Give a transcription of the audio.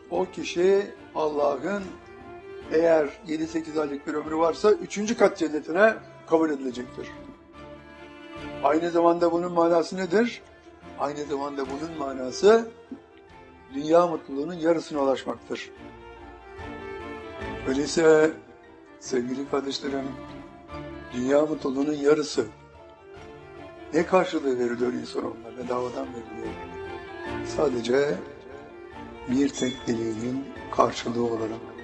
o kişi Allah'ın eğer 7-8 aylık bir ömrü varsa 3. kat cennetine kabul edilecektir. Aynı zamanda bunun manası nedir? Aynı zamanda bunun manası dünya mutluluğunun yarısına ulaşmaktır. Öyleyse sevgili kardeşlerim, dünya mutluluğunun yarısı ne karşılığı veriliyor insanoğluna? Bedavadan veriliyor. Sadece bir tek dileğinin karşılığı olarak.